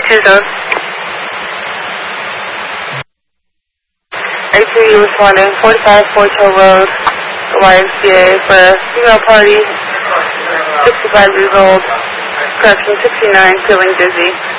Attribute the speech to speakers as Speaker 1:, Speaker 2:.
Speaker 1: zone. A2, responding 45 Fort Hill Road, the YMCA for a female party, 65 years old, correction 69, feeling dizzy.